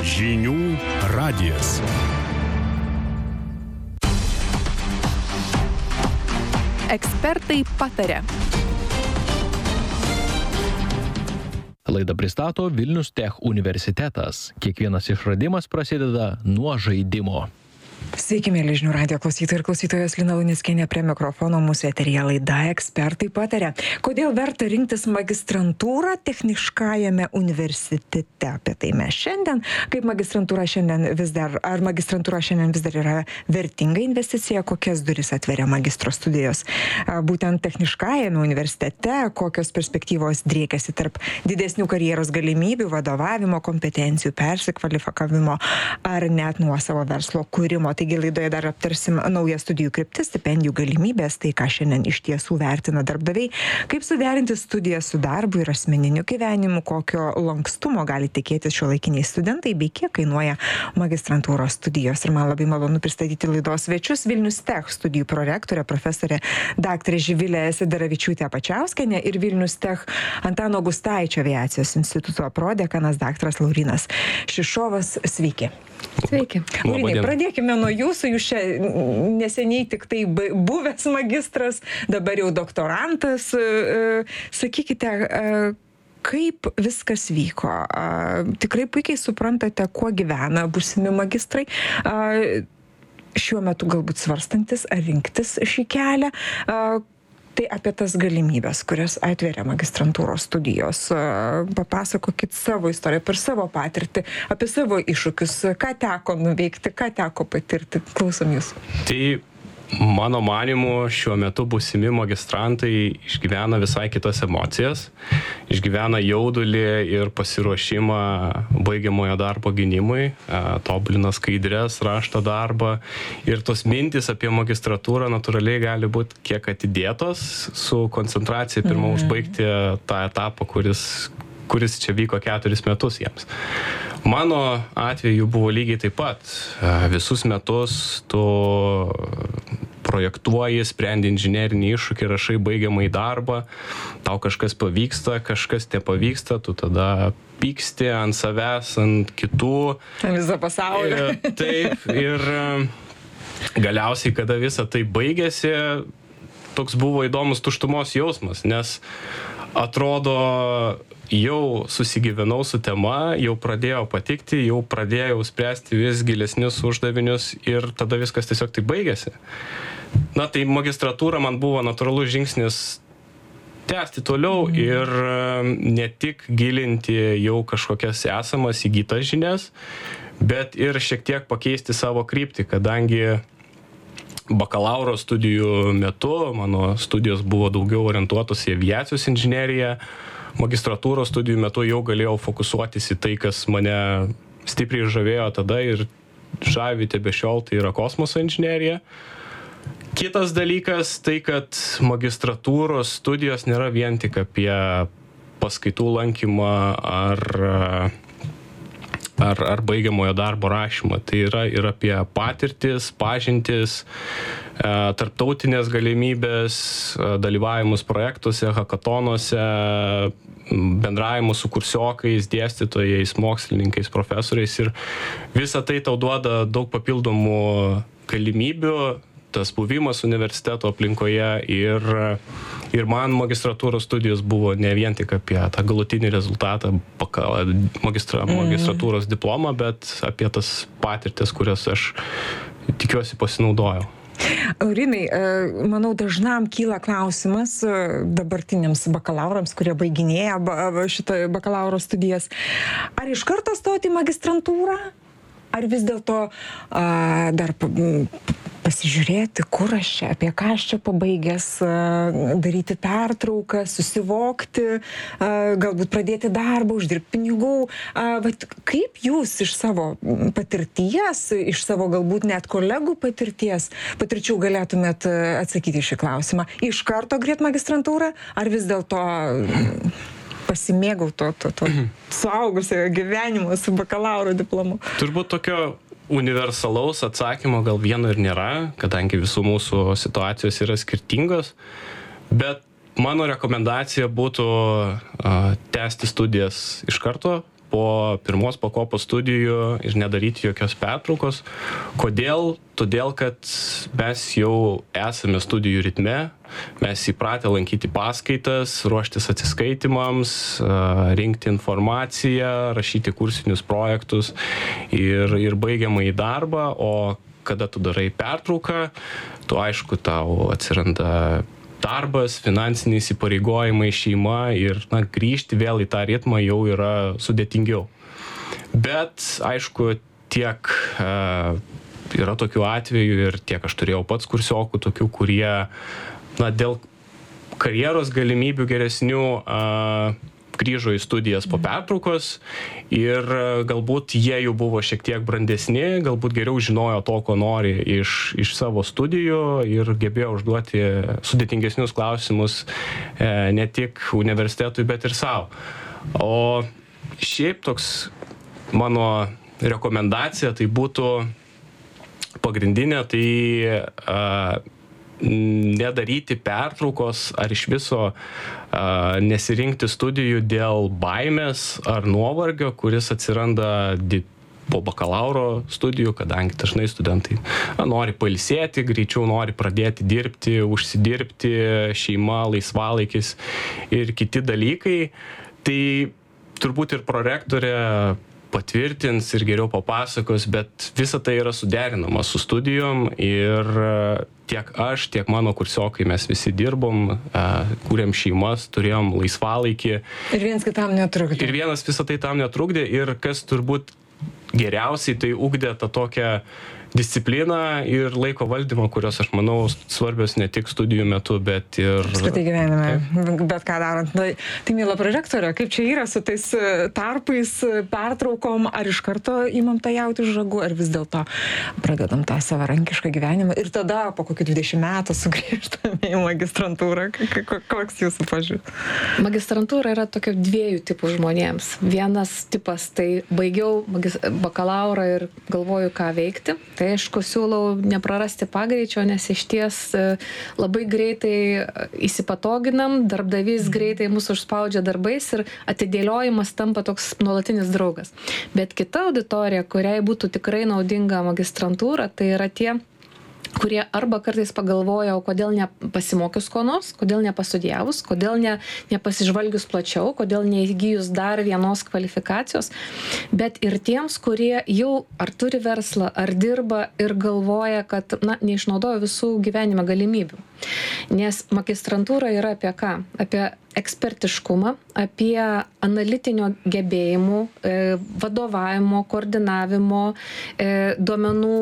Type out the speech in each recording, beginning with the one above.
Žinių radijas. Ekspertai pataria. Laidą pristato Vilnius Tech universitetas. Kiekvienas išradimas prasideda nuo žaidimo. Sveiki, mėly Žinių radijo klausytojai ir klausytojos, Lina Luneckienė prie mikrofono, mūsų eteryje laida Ekspertai pataria. Kodėl verta rinktis magistrantūrą techniškajame universitete? Apie tai mes šiandien, kaip magistrantūra šiandien vis dar yra vertinga investicija, kokias duris atveria magistro studijos. Būtent techniškajame universitete, kokios perspektyvos driekiasi tarp didesnių karjeros galimybių, vadovavimo kompetencijų, persikvalifikavimo ar net nuosavo verslo kūrimo. Taigi laidoje dar aptarsim naują studijų kryptis, stipendijų galimybės, tai ką šiandien iš tiesų vertina darbdaviai, kaip suderinti studijas su darbu ir asmeniniu gyvenimu, kokio lankstumo gali tikėtis šiuolaikiniai studentai, bei kiek kainuoja magistrantūros studijos. Ir man labai malonu pristatyti laidos svečius Vilnius Tech studijų prorektorė, profesorė daktarė Živilė Sidaravičiūtė Pačiauskienė ir Vilnius Tech Antano Gustaičio aviacijos instituto prodekanas daktaras Laurynas Šišovas. Sveiki. Sveiki. Laurynai, pradėkime nuo jūsų. Jūs čia neseniai tik tai buvęs magistras, dabar jau doktorantas. Sakykite, kaip viskas vyko? Tikrai puikiai suprantate, kuo gyvena būsimi magistrai? Šiuo metu galbūt svarstantis ar rinktis šį kelią. Tai apie tas galimybės, kurias atveria magistrantūros studijos. Papasakokit savo istoriją, per savo patirtį, apie savo iššūkius, ką teko nuveikti, ką teko patirti. Klausom jūsų. Tai mano manymu šiuo metu būsimi magistrantai išgyvena visai kitas emocijas. Išgyvena jaudulį ir pasiruošimą baigiamojo darbo gynimui, tobulina skaidres, rašto darbą. Ir tos mintis apie magistratūrą natūraliai gali būti kiek atidėtos su koncentracija pirmą užbaigti tą etapą, kuris čia vyko 4 metus jiems. Mano atveju buvo lygiai taip pat. Visus metus tu projektuoji, sprendi inžinerinį iššūkį, rašai baigiamąjį darbą, tau kažkas pavyksta, kažkas nepavyksta, tu tada pyksti ant savęs, ant kitų. Visą pasaulį. Taip, ir galiausiai, kada visa tai baigėsi, toks buvo įdomus tuštumos jausmas, nes atrodo, jau susigyvenau su tema, jau pradėjau patikti, jau pradėjau spręsti vis gilesnius uždavinius ir tada viskas tiesiog tai baigėsi. Na tai magistratūra man buvo natūralus žingsnis tęsti toliau ir ne tik gilinti jau kažkokias esamas įgytas žinias, bet ir šiek tiek pakeisti savo kryptį, kadangi bakalauro studijų metu mano studijos buvo daugiau orientuotos į aviacijos inžineriją. Magistratūros studijų metu jau galėjau fokusuotis į tai, kas mane stipriai žavėjo tada ir žavi tebešiol, tai yra kosmoso inžinerija. Kitas dalykas tai, kad magistratūros studijos nėra vien tik apie paskaitų lankymą ar baigiamojo darbo rašymą. Tai yra ir apie patirtis, pažintis, tarptautinės galimybės, dalyvavimus projektuose, hakatonuose, bendravimus su kursiokais, dėstytojais, mokslininkais, profesoriais. Ir visa tai tau duoda daug papildomų galimybių, tas buvimas universiteto aplinkoje ir man magistratūros studijos buvo ne vien tik apie tą galutinį rezultatą, magistratūros diplomą, bet apie tas patirtis, kurias aš tikiuosi pasinaudojau. Laurynai, manau, dažnam kyla klausimas dabartiniams bakalaurams, kurie baiginėja šitą bakalauro studijas. Ar iš karto stoti į magistrantūrą? Ar vis dėlto dar pasižiūrėti, kur aš čia, apie ką aš čia pabaigęs, daryti pertrauką, susivokti, galbūt pradėti darbą, uždirbti pinigų. Kaip jūs iš savo patirties, iš savo galbūt net kolegų patirčių galėtumėt atsakyti šį klausimą? Iš karto greit magistrantūrą, ar vis dėlto pasimėgauti to suaugusiojo gyvenimo su bakalauro diplomu? Turbūt tokio universalaus atsakymo gal vieno ir nėra, kadangi visų mūsų situacijos yra skirtingos, bet mano rekomendacija būtų tęsti studijas iš karto po pirmos pakopos studijų ir nedaryti jokios pertraukos. Kodėl? Todėl, kad mes jau esame studijų ritme, mes įpratę lankyti paskaitas, ruoštis atsiskaitimams, rinkti informaciją, rašyti kursinius projektus ir baigiamąjį darbą, o kada tu darai pertrauką, tu aišku, tau atsiranda darbas, finansiniai įsipareigojimai, šeima ir grįžti vėl į tą ritmą jau yra sudėtingiau. Bet aišku, tiek yra tokių atvejų ir tiek aš turėjau pats kursiokų tokių, kurie dėl karjeros galimybių geresnių grįžo į studijas po pertraukos ir galbūt jie jau buvo šiek tiek brandesni, galbūt geriau žinojo to, ko nori iš savo studijų ir gebėjo užduoti sudėtingesnius klausimus ne tik universitetui, bet ir savo. O šiaip toks mano rekomendacija tai būtų pagrindinė, tai nedaryti pertraukos ar iš viso nesirinkti studijų dėl baimės ar nuovargio, kuris atsiranda po bakalauro studijų, kadangi dažnai studentai nori pailsėti, greičiau nori pradėti dirbti, užsidirbti, šeima, laisvalaikis ir kiti dalykai. Tai turbūt ir prorektorė patvirtins ir geriau papasakos, bet visa tai yra suderinama su studijom ir tiek aš, tiek mano kursiokai mes visi dirbom, kūrėm šeimas, turėjom laisvalaikį. Ir vienas kitam netrukdė. Ir vienas visą tai tam netrukdė ir kas turbūt geriausiai tai ugdė tą tokią discipliną ir laiko valdymą, kurios, aš manau, svarbios ne tik studijų metu, bet ir apskritai gyvenime, bet ką darant. Tai mėla prorektorė, kaip čia yra su tais tarpais, pertraukom, ar iš karto imam tą jautį už ragų, ar vis dėlto pradedam tą savarankišką gyvenimą ir tada po kokių 20 metų sugrįžtame į magistrantūrą. Koks jūsų požiūris? Magistrantūra yra tokia dviejų tipų žmonėms. Vienas tipas, tai baigiau bakalaurą ir galvoju, ką veikti. Tai aišku, siūlau neprarasti pagreičio, nes iš ties labai greitai įsipatoginam, darbdavys greitai mūsų užspaudžia darbais ir atidėliojimas tampa toks nuolatinis draugas. Bet kita auditorija, kuriai būtų tikrai naudinga magistrantūra, tai yra tie, kurie arba kartais pagalvoja, o kodėl nepasimokius ko nors, kodėl nepastudijavus, kodėl nepasižvalgius plačiau, kodėl neįgijus dar vienos kvalifikacijos, bet ir tiems, kurie jau ar turi verslą, ar dirba ir galvoja, kad neišnaudoja visų gyvenime galimybių. Nes magistrantūra yra apie ką? Apie ekspertiškumą, apie analitinio gebėjimų, vadovavimo, koordinavimo, duomenų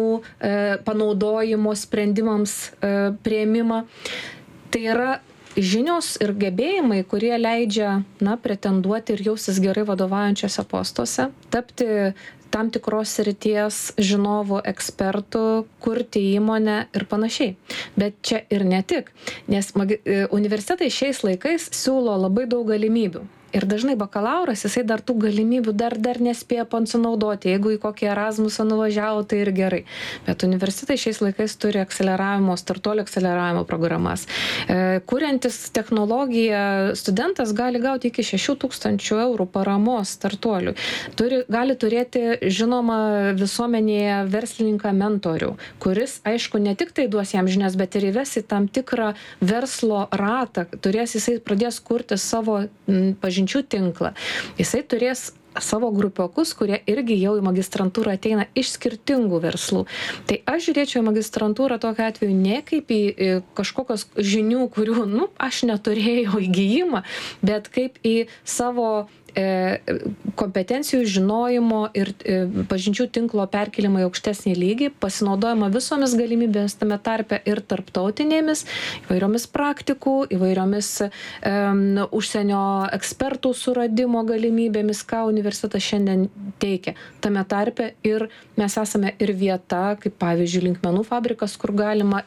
panaudojimo sprendimams priėmimą. Tai yra žinios ir gebėjimai, kurie leidžia pretenduoti ir jaustis gerai vadovaujančiose postuose, tapti tam tikros srities žinovų, ekspertų, kurti įmonę ir panašiai. Bet čia ir ne tik, nes universitetai šiais laikais siūlo labai daug galimybių. Ir dažnai bakalauras, jisai dar tų galimybių dar nespėja pasinaudoti. Jeigu į kokį Erasmusą nuvažiavo, tai ir gerai. Bet universitetai šiais laikais turi akceleravimo, startuolių akceleravimo programas. Kuriantis technologiją, studentas gali gauti iki 6,000 eurų paramos startuoliui. Gali turėti, žinoma, visuomenėje verslininką mentorių, kuris, aišku, ne tik tai duos jam žinias, bet ir įves į tam tikrą verslo ratą. Jisai pradės kurti savo pažinčių tinklą. Jisai turės savo grupiokus, kurie irgi jau į magistrantūrą ateina iš skirtingų verslų. Tai aš žiūrėčiau į magistrantūrą tokiu atveju ne kaip į kažkokios žinių, kurių, aš neturėjau įgijimą, bet kaip į savo kompetencijų, žinojimo ir pažinčių tinklo perkelimą į aukštesnį lygį, pasinaudojama visomis galimybėmis tame tarpe ir tarptautinėmis, įvairiomis praktikų, įvairiomis užsienio ekspertų suradimo galimybėmis, ką universitetas šiandien teikia. Tame tarpe ir mes esame ir vieta, kaip pavyzdžiui, linkmenų fabrikas, kur galima ir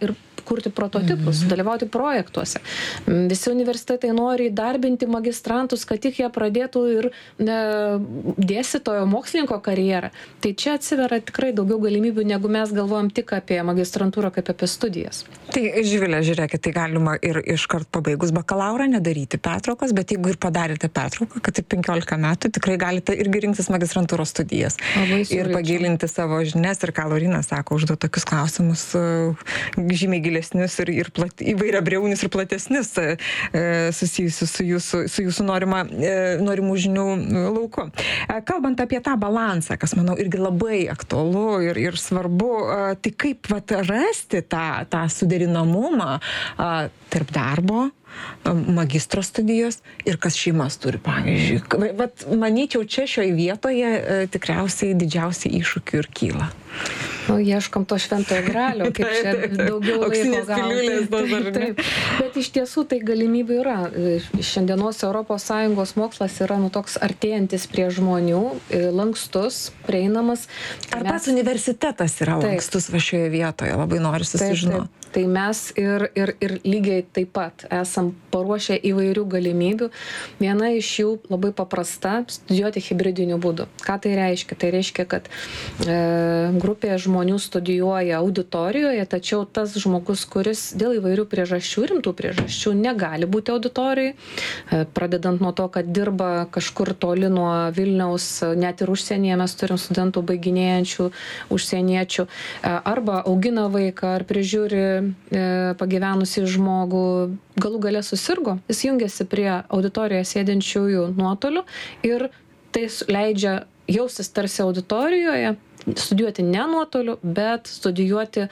kurti prototipus, dalyvauti projektuose. Visi universitetai nori įdarbinti magistrantus, kad tik jie pradėtų ir dėstytojo mokslininko karjerą. Tai čia atsiveria tikrai daugiau galimybių, negu mes galvojam tik apie magistrantūrą kaip apie studijas. Tai Živilė, žiūrėkit, tai galima ir iškart pabaigus bakalaurą nedaryti pertraukos, bet jeigu ir padarėte pertrauką, kad 15 metų, tikrai galite irgi rinktis magistrantūros studijas. Ir pagilinti savo žinias, ir ką Laurynas sako, užduoti tokius klausimus žymiai gilesnius ir įvairiabriaunius ir platesnius susijusius su jūsų norimų žinių lauku. Kalbant apie tą balansą, kas, manau, irgi labai aktualu ir svarbu, tai kaip rasti tą suderinamumą tarp darbo, magistro studijos ir kas šeimas turi, pavyzdžiui. Manyčiau, čia šioje vietoje tikriausiai didžiausiai iššūkių ir kyla. Ieškom to šventojo gralio, kaip čia daugiau laiko gauti. Taip. Bet iš tiesų tai galimybių yra. Šiandienos ES mokslas yra toks artėjantis prie žmonių, lankstus, prieinamas. Ar pats universitetas yra lankstus šioje vietoje? Labai noriu susižinoti. Tai mes ir lygiai taip pat esam paruošę įvairių galimybių. Viena iš jų labai paprasta - studijuoti hibridiniu būdu. Ką tai reiškia? Tai reiškia, kad grupė žmonių studijuoja auditorijoje, tačiau tas žmogus, kuris dėl įvairių priežasčių, rimtų priežasčių, negali būti auditorijai, pradedant nuo to, kad dirba kažkur toli nuo Vilniaus, net ir užsienyje mes turim studentų baiginėjančių užsieniečių, arba augina vaiką, ar prižiūri pagyvenusi žmogų, galų gale susirgo, jis jungiasi prie auditorijoje sėdinčiųjų nuotoliu ir tai leidžia jaustis tarsi auditorijoje, studijuoti ne nuotoliu, bet studijuoti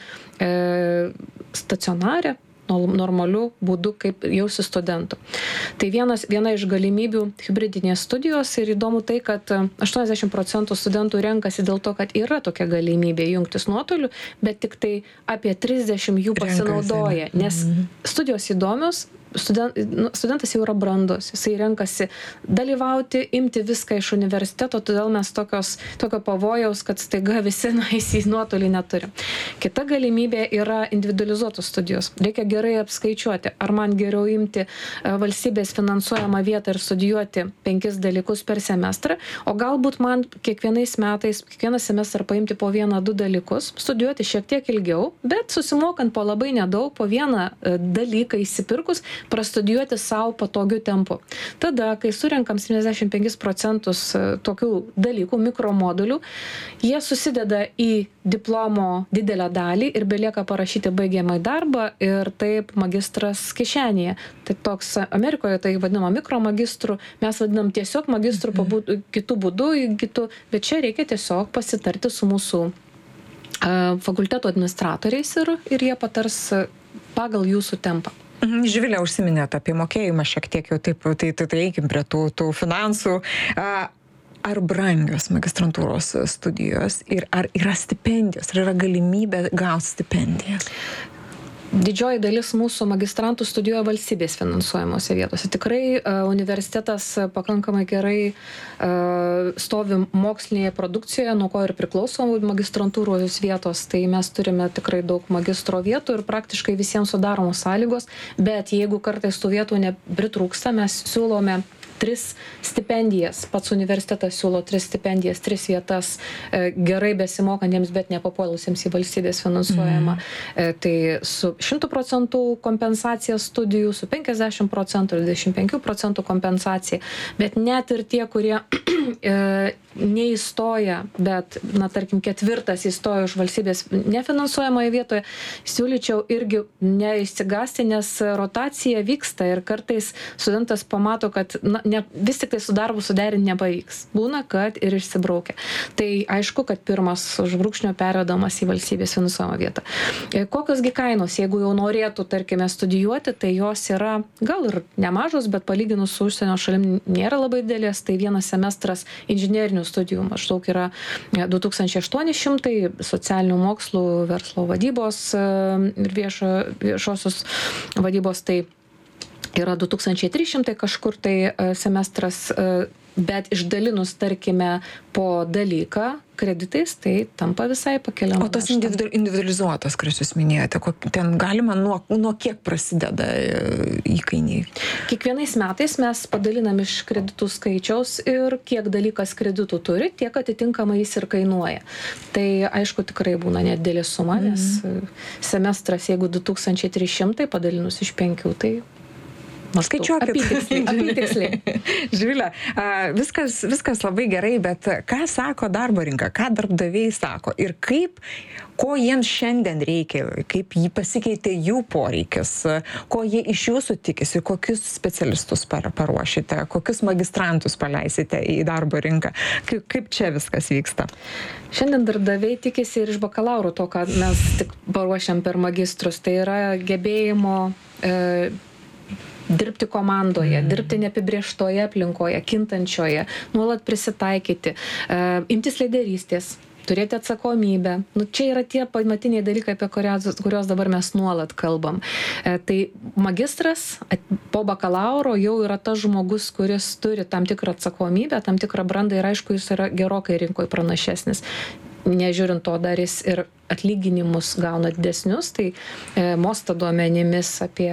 stacionare, normaliu būdu, kaip jausi studentų. Tai viena iš galimybių hibridinės studijos ir įdomu tai, kad 80% studentų renkasi dėl to, kad yra tokia galimybė jungtis nuotoliu, bet tik tai apie 30 jų pasinaudoja, nes studijos įdomios, studentas jau yra brandus, jisai renkasi dalyvauti, imti viską iš universiteto, todėl mes tokio pavojaus, kad staiga visi nueis į nuotolį neturim. Kita galimybė yra individualizuotos studijos. Reikia gerai apskaičiuoti, ar man geriau imti valstybės finansuojamą vietą ir studijuoti 5 dalykus per semestrą, o galbūt man kiekvieną semestrą paimti po 1-2 dalykus, studijuoti šiek tiek ilgiau, bet susimokant po labai nedaug, po vieną dalyką įsipirkus, prastudijuoti savo patogiu tempu. Tada, kai surenkam 75% tokių dalykų, mikromodulių, jie susideda į diplomo didelę dalį ir belieka parašyti baigiamąjį darbą ir taip magistras kišenėje. Tai toks Amerikoje tai vadinama mikromagistru, mes vadinam tiesiog magistru kitų būdų, bet čia reikia tiesiog pasitarti su mūsų fakulteto administratoriais ir jie patars pagal jūsų tempą. Živilė, užsiminėt apie mokėjimą šiek tiek jau taip, tai eikim prie tų finansų. Ar brangios magistrantūros studijos ir ar yra stipendijos, ar yra galimybė gauti stipendijas? Didžioji dalis mūsų magistrantų studijuoja valstybės finansuojamose vietose. Tikrai universitetas pakankamai gerai stovi mokslinėje produkcijoje, nuo ko ir priklauso magistrantūros vietos. Tai mes turime tikrai daug magistro vietų ir praktiškai visiems sudaromos sąlygos, bet jeigu kartais tų vietų nepritrūksta, mes siūlome 3 stipendijas. Pats universitetas siūlo 3 stipendijas, 3 vietas gerai besimokantiems, bet nepapuolusiems į valstybės finansuojamą. Tai su 100% kompensacija studijų, su 50% ir 25% kompensacija. Bet net ir tie, kurie neįstoja, bet, tarkim, 4 įstoja už valstybės nefinansuojamoje vietoje, siūlyčiau irgi neįsigasti, nes rotacija vyksta ir kartais studentas pamato, kad vis tik tai su darbu suderinti nepavyks. Būna, kad ir išsibraukia. Tai aišku, kad pirmas užbrūkšnio pervedamas į valstybės finansuojamą vietą. Kokiosgi kainos, jeigu jau norėtų, tarkime, studijuoti, tai jos yra gal ir nemažos, bet palyginus su užsienio šalim nėra labai didelės. Tai vienas semestras inžinerinių studijų maždaug yra 2800, socialinių mokslų, verslo vadybos ir viešosios vadybos tai yra 2300 kažkur tai semestras. Bet išdalinus, tarkime, po dalyką kreditais, tai tampa visai pakeliama. O tos individualizuotos, kurias jūs minėjote, ten galima nuo kiek prasideda įkainiai? Kiekvienais metais mes padalinam iš kreditų skaičiaus ir kiek dalykas kreditų turi, tiek atitinkamai jis ir kainuoja. Tai aišku, tikrai būna nedidelė suma, nes semestras, jeigu 2300 padalinus iš 5, tai skaičiuokit. Apytiksliai. Živilė, viskas labai gerai, bet ką sako darbo rinka, ką darbdaviai sako ir ko jiems šiandien reikia, kaip jį pasikeitė jų poreikis, ko jie iš jūsų tikisi, kokius specialistus paruošite, kokius magistrantus paleisite į darbo rinką, kaip čia viskas vyksta? Šiandien darbdaviai tikisi ir iš bakalauro to, ką mes tik paruošiam per magistrus, tai yra gebėjimo dirbti komandoje, dirbti neapibrėžtoje aplinkoje, kintančioje, nuolat prisitaikyti, imtis lyderystės, turėti atsakomybę. Čia yra tie pamatiniai dalykai, apie kurios dabar mes nuolat kalbam. Tai magistras po bakalauro jau yra tas žmogus, kuris turi tam tikrą atsakomybę, tam tikrą brandą ir aišku, jis yra gerokai rinkoje pranašesnis. Nežiūrint to, dar jis ir atlyginimus gauna didesnius, tai Mosta duomenimis apie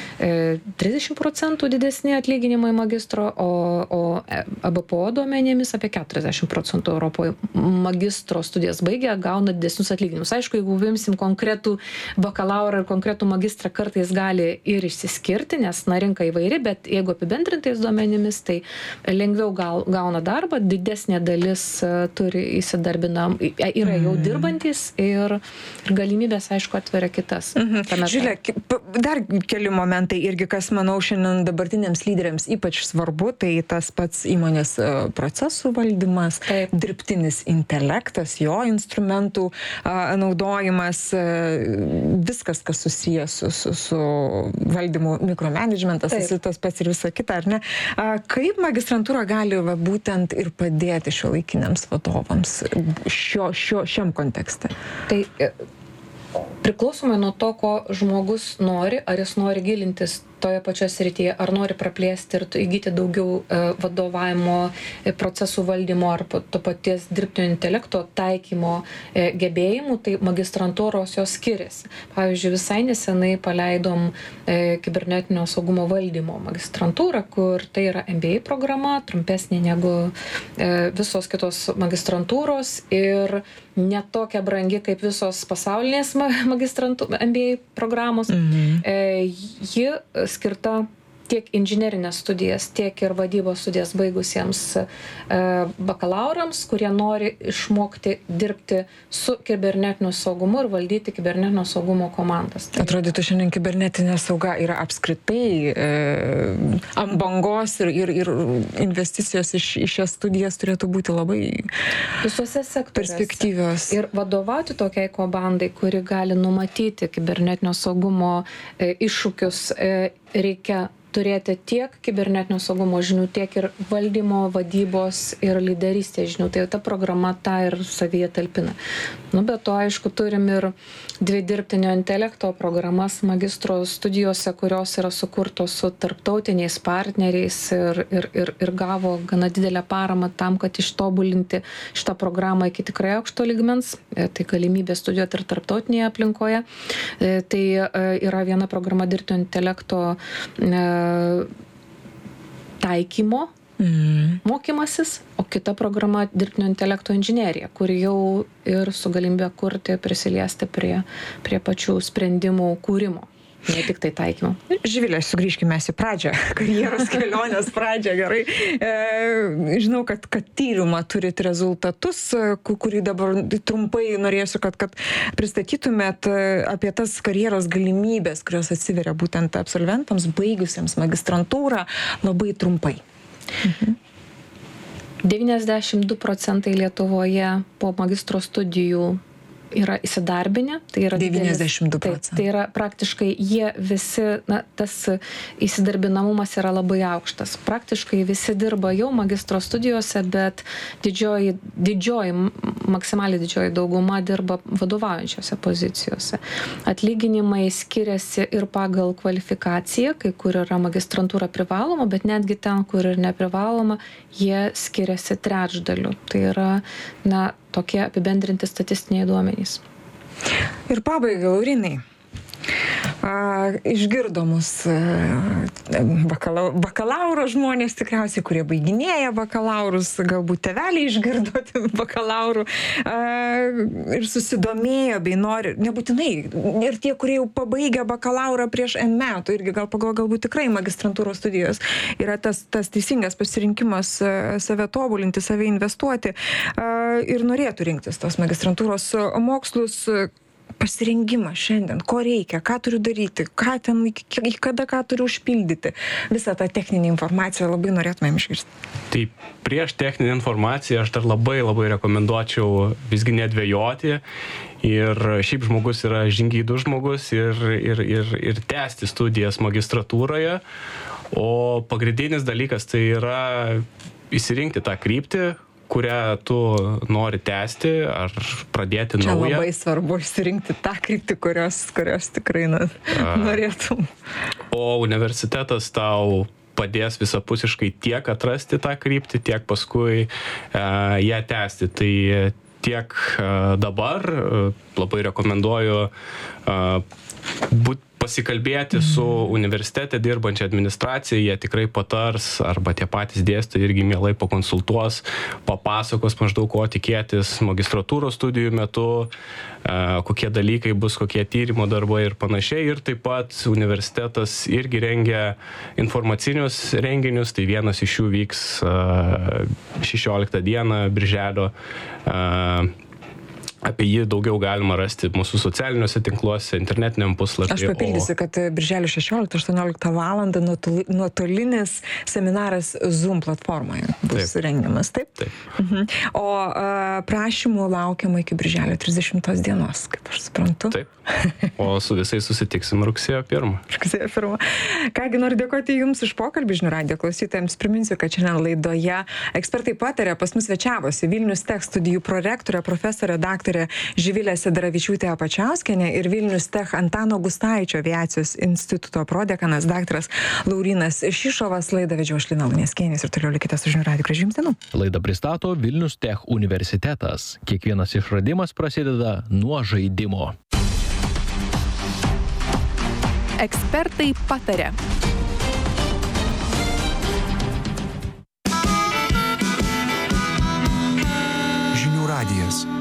30% didesni atlyginimai magistro, o ABPO duomenimis apie 40% Europoje magistro studijas baigę gauna didesnius atlyginimus. Aišku, jeigu imsim konkretų bakalaurą ir konkretų magistrą, kartais gali ir išsiskirti, nes rinka įvairi, bet jeigu apibendrintais duomenimis, tai lengviau gauna darbą, didesnė dalis turi įsidarbinam, yra jau dirbantis ir galimybės, aišku, atveria kitas. Žiūrėk, dar keli momentai irgi, kas, manau, šiandien dabartiniams lyderiams ypač svarbu, tai tas pats įmonės procesų valdymas, dirbtinis intelektas, jo instrumentų naudojimas, viskas, kas susijęs su valdymu, mikromanagementas, tas pats ir visa kita, ar ne? Kaip magistrantūra gali būtent ir padėti šiuolaikiniams vadovams šiam kontekste? Tai priklausomai nuo to, ko žmogus nori, ar jis nori gilintis toje pačioje srityje, ar nori praplėsti ir įgyti daugiau vadovavimo, procesų valdymo ar to paties dirbtinio intelekto taikymo gebėjimų, tai magistrantūros jos skiriasi. Pavyzdžiui, visai nesenai paleidom kibernetinio saugumo valdymo magistrantūrą, kur tai yra MBA programa, trumpesnė negu visos kitos magistrantūros ir netokia brangi kaip visos pasaulinės MBA programos. Ji skirta tiek inžinerinės studijas, tiek ir vadybos studijas baigusiems bakalaurams, kurie nori išmokti dirbti su kibernetiniu saugumu ir valdyti kibernetinio saugumo komandas. Atrodytų, šiandien kibernetinė sauga yra apskritai ant bangos ir investicijos į šias studijas turėtų būti labai visuose sektoriuose perspektyvios. Ir vadovauti tokiai komandai, kuri gali numatyti kibernetinio saugumo iššūkius, reikia turėti tiek kibernetinio saugumo žinių, tiek ir valdymo, vadybos ir lyderystės žinių. Tai ta programa tą ir savyje talpina. Bet to, aišku, turim ir 2 dirbtinio intelekto programas magistro studijose, kurios yra sukurtos su tarptautiniais partneriais ir gavo gana didelę paramą tam, kad ištobulinti šitą programą iki tikrai aukšto lygmens. Tai galimybė studijuoti ir tarptautinėje aplinkoje. Tai yra viena programa dirbtinio intelekto taikymo mokymasis, o kita programa dirbtinio intelekto inžinerija, kuri jau ir su galimybė kurti, prisiliesti prie pačių sprendimų kūrimo. Ne tik tai taikymo. Živilė, sugrįžkime į pradžią, karjeros kelionės pradžią, gerai. Žinau, kad tyrimą turit rezultatus, kurį dabar trumpai norėsiu, kad pristatytumėt apie tas karjeros galimybės, kurios atsiveria būtent absolventams, baigusiems magistrantūrą, labai trumpai. 92% Lietuvoje po magistro studijų yra įsidarbinę, tai yra 92%. Tai yra praktiškai jie visi, tas įsidarbinamumas yra labai aukštas. Praktiškai visi dirba jau magistro studijose, bet didžioji maksimaliai didžioji dauguma dirba vadovaujančiose pozicijose. Atlyginimai skiriasi ir pagal kvalifikaciją, kai kur yra magistrantūra privaloma, bet netgi ten, kur ir neprivaloma, jie skiriasi trečdaliu. Tai yra, tokie apibendrinti statistiniai duomenys. Ir pabaigai, Laurynai. Išgirdo mus bakalauro žmonės tikriausiai, kurie baiginėja bakalaurus, galbūt tėveliai išgirdo bakalaurų ir susidomėjo bei nori, nebūtinai, ir tie, kurie jau pabaigė bakalaurą prieš N metų, irgi galbūt tikrai magistrantūros studijos yra tas teisingas pasirinkimas save tobulinti, save investuoti ir norėtų rinktis tos magistrantūros mokslus. Pasirengimą šiandien, ko reikia, ką turiu daryti, kada ką turiu užpildyti. Visą tą techninę informaciją labai norėtumėm išgirsti. Tai prieš techninę informaciją aš dar labai rekomenduočiau visgi nedvejoti. Ir šiaip žmogus yra žingeidus žmogus ir tęsti studijas magistratūroje. O pagrindinis dalykas tai yra įsirinkti tą kryptį, kurią tu nori tęsti ar pradėti naują. Čia labai svarbu išsirinkti tą kryptį, kurios tikrai norėtum. O universitetas tau padės visapusiškai tiek atrasti tą kryptį, tiek paskui ją tęsti. Tai tiek dabar labai rekomenduoju pasikalbėti su universitete dirbančia administracija, jie tikrai patars, arba tie patys dėstytojai irgi mielai pakonsultuos, papasakos maždaug ko tikėtis magistratūros studijų metu, kokie dalykai bus, kokie tyrimo darbai ir panašiai. Ir taip pat universitetas irgi rengia informacinius renginius, tai vienas iš jų vyks 16 dieną birželio. Apie jį daugiau galima rasti mūsų socialiniuose tinkluose, internetiniam puslapyje. Aš papildysiu, kad birželio 16-18 valandą nuotolinis seminaras Zoom platformoje bus rengiamas, taip? Taip. O prašymų laukiama iki birželio 30 dienos, kaip aš suprantu. Taip. O su visais susitiksim rugsėjo 1. Rugsėjo 1. Kągi, noriu dėkoti Jums už pokalbį žinių radijo klausytojams. Priminsiu, kad šiandien laidoje ekspertai pataria, pas mus svečiavosi Vilnius Tech studijų prorektorė, profesorė daktarė Živilė Sedaravičiūtė Apačiauskienė ir Vilnius Tech Antano Gustaičio aviacijos instituto prodekanas daktaras Laurynas Šišovas. Laidą vedžiau aš Lina Luneckienė ir toliau likite su žinių radiju. Gražių Jums dienų. Laidą pristato Vilnius Tech universitetas. Kiekvienas išradimas prasideda nuo žaidimo. Ekspertai pataria. Žinių radijas.